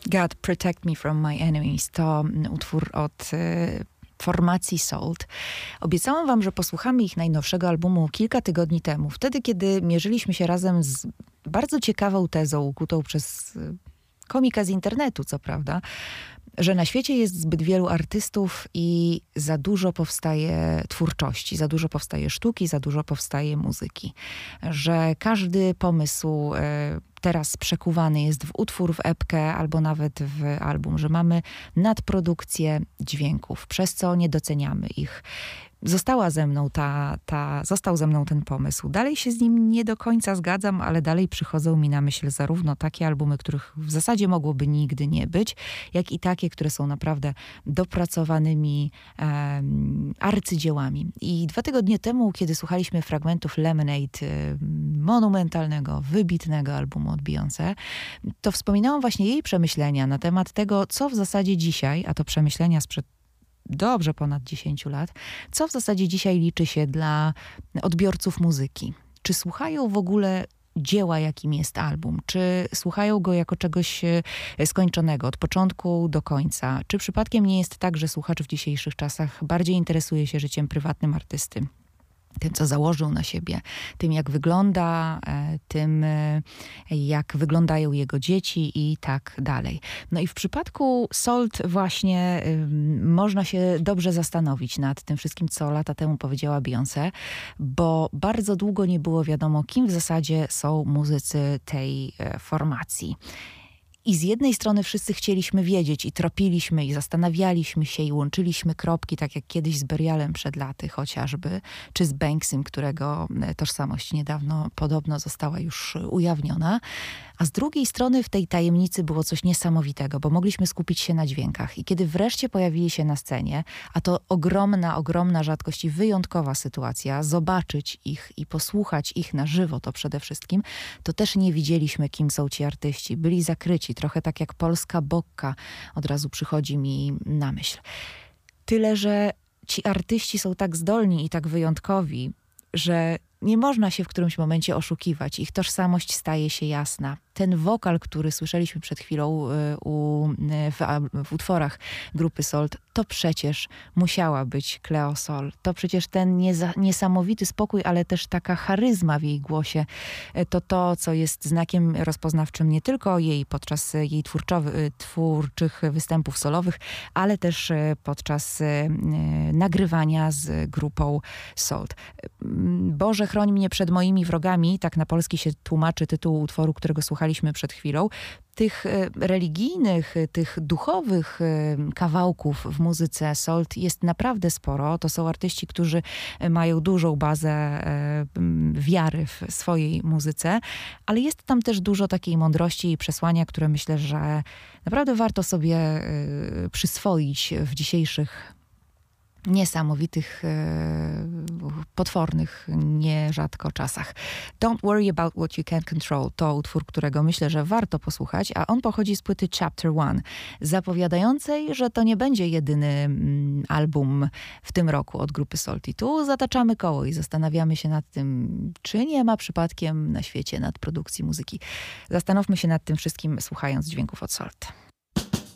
God Protect Me From My Enemies to utwór od formacji Salt. Obiecałam wam, że posłuchamy ich najnowszego albumu kilka tygodni temu. Wtedy, kiedy mierzyliśmy się razem z bardzo ciekawą tezą ukutą przez komika z internetu, co prawda, że na świecie jest zbyt wielu artystów i za dużo powstaje twórczości, za dużo powstaje sztuki, za dużo powstaje muzyki. Że każdy pomysł teraz przekuwany jest w utwór, w epkę albo nawet w album, że mamy nadprodukcję dźwięków, przez co nie doceniamy ich. Został ze mną ten pomysł. Dalej się z nim nie do końca zgadzam, ale dalej przychodzą mi na myśl zarówno takie albumy, których w zasadzie mogłoby nigdy nie być, jak i takie, które są naprawdę dopracowanymi arcydziełami. I 2 tygodnie temu, kiedy słuchaliśmy fragmentów Lemonade, monumentalnego, wybitnego albumu od Beyoncé, to wspominałam właśnie jej przemyślenia na temat tego, co w zasadzie dzisiaj, a to przemyślenia sprzed dobrze ponad 10 lat, co w zasadzie dzisiaj liczy się dla odbiorców muzyki. Czy słuchają w ogóle dzieła, jakim jest album? Czy słuchają go jako czegoś skończonego, od początku do końca? Czy przypadkiem nie jest tak, że słuchacz w dzisiejszych czasach bardziej interesuje się życiem prywatnym artysty? Tym, co założył na siebie, tym, jak wygląda, tym, jak wyglądają jego dzieci i tak dalej. No i w przypadku Salt właśnie można się dobrze zastanowić nad tym wszystkim, co lata temu powiedziała Beyoncé, bo bardzo długo nie było wiadomo, kim w zasadzie są muzycy tej formacji. I z jednej strony wszyscy chcieliśmy wiedzieć i tropiliśmy i zastanawialiśmy się i łączyliśmy kropki, tak jak kiedyś z Burialem przed laty chociażby, czy z Banksym, którego tożsamość niedawno podobno została już ujawniona. A z drugiej strony w tej tajemnicy było coś niesamowitego, bo mogliśmy skupić się na dźwiękach. I kiedy wreszcie pojawili się na scenie, a to ogromna rzadkość i wyjątkowa sytuacja, zobaczyć ich i posłuchać ich na żywo to przede wszystkim, to też nie widzieliśmy, kim są ci artyści. Byli zakryci, trochę tak jak polska bokka, od razu przychodzi mi na myśl. Tyle, że ci artyści są tak zdolni i tak wyjątkowi, że nie można się w którymś momencie oszukiwać. Ich tożsamość staje się jasna. Ten wokal, który słyszeliśmy przed chwilą w utworach grupy Salt, to przecież musiała być Cleo Sol. To przecież ten niesamowity spokój, ale też taka charyzma w jej głosie. To, co jest znakiem rozpoznawczym nie tylko jej podczas jej twórczych występów solowych, ale też podczas nagrywania z grupą Salt. Boże, chroń mnie przed moimi wrogami, tak na polski się tłumaczy tytuł utworu, którego słuchaliśmy przed chwilą. Tych religijnych, tych duchowych kawałków w muzyce Salt jest naprawdę sporo. To są artyści, którzy mają dużą bazę wiary w swojej muzyce, ale jest tam też dużo takiej mądrości i przesłania, które myślę, że naprawdę warto sobie przyswoić w dzisiejszych niesamowitych, potwornych, nierzadko czasach. Don't Worry About What You Can't Control to utwór, którego myślę, że warto posłuchać, a on pochodzi z płyty Chapter One, zapowiadającej, że to nie będzie jedyny album w tym roku od grupy Salt. I tu zataczamy koło i zastanawiamy się nad tym, czy nie ma przypadkiem na świecie nadprodukcji muzyki. Zastanówmy się nad tym wszystkim, słuchając dźwięków od Salt.